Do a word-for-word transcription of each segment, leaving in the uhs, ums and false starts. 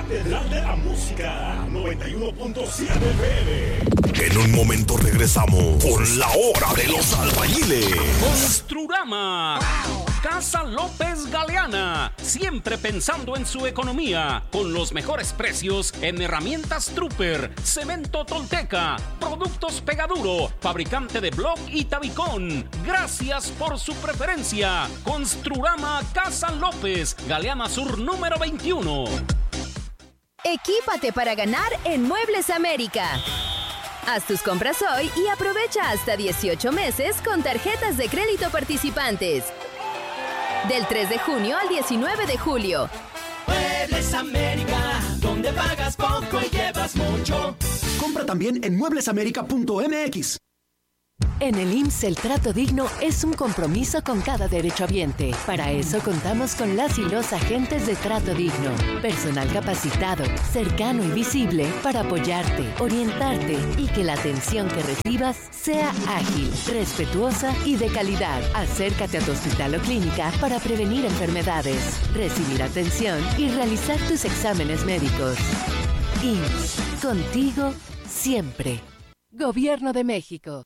Catedral de la Música, noventa y uno punto siete F M. En un momento regresamos con la hora de los albañiles. Construrama. Casa López Galeana, siempre pensando en su economía, con los mejores precios en herramientas Trooper, cemento Tolteca, productos Pegaduro, fabricante de bloc y tabicón. Gracias por su preferencia. Construrama Casa López, Galeana Sur número veintiuno. Equípate para ganar en Muebles América. Haz tus compras hoy y aprovecha hasta dieciocho meses con tarjetas de crédito participantes. Del tres de junio al diecinueve de julio. Muebles América, donde pagas poco y llevas mucho. Compra también en muebles américa punto m x. En el I M S S el trato digno es un compromiso con cada derechohabiente. Para eso contamos con las y los agentes de trato digno. Personal capacitado, cercano y visible para apoyarte, orientarte y que la atención que recibas sea ágil, respetuosa y de calidad. Acércate a tu hospital o clínica para prevenir enfermedades, recibir atención y realizar tus exámenes médicos. I M S S, contigo siempre. Gobierno de México.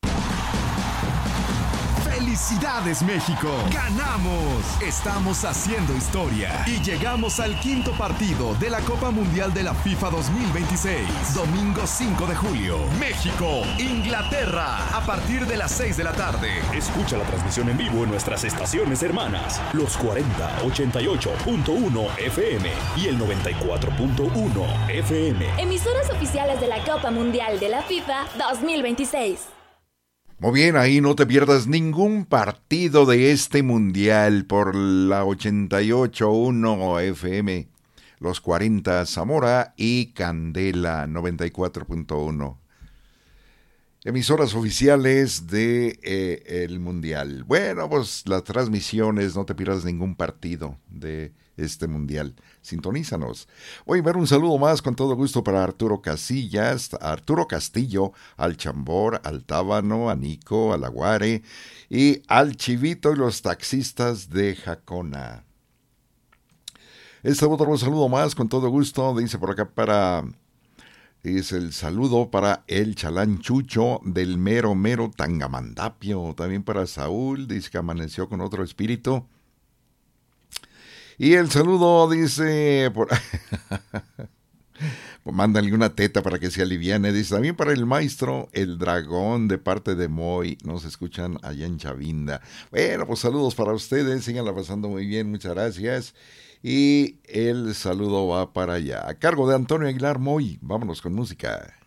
¡Felicidades, México! ¡Ganamos! Estamos haciendo historia y llegamos al quinto partido de la Copa Mundial de la FIFA dos mil veintiséis. Domingo cinco de julio. México, Inglaterra. A partir de las seis de la tarde. Escucha la transmisión en vivo en nuestras estaciones hermanas. Los cuarenta, ochenta y ocho punto uno F M y el noventa y cuatro punto uno F M. Emisoras oficiales de la Copa Mundial de la FIFA dos mil veintiséis. Muy bien, ahí no te pierdas ningún partido de este mundial por la ochenta y ocho punto uno F M, los cuarenta Zamora y Candela noventa y cuatro punto uno. Emisoras oficiales de eh, el mundial. Bueno, pues las transmisiones, no te pierdas ningún partido de este mundial. Sintonízanos. Voy a ver un saludo más con todo gusto para Arturo Casillas, Arturo Castillo, al Chambor, al Tábano, a Nico, al Aguare y al Chivito y los taxistas de Jacona. Este otro saludo más con todo gusto, dice por acá para... Es el saludo para el Chalán Chucho del mero mero Tangamandapio. También para Saúl, dice que amaneció con otro espíritu. Y el saludo dice... Por... Mándale una teta para que se aliviane. Dice también para el maestro El Dragón de parte de Moy. Nos escuchan allá en Chavinda. Bueno, pues saludos para ustedes. Síganla pasando muy bien. Muchas gracias. Y el saludo va para allá. A cargo de Antonio Aguilar Moy. Vámonos con música.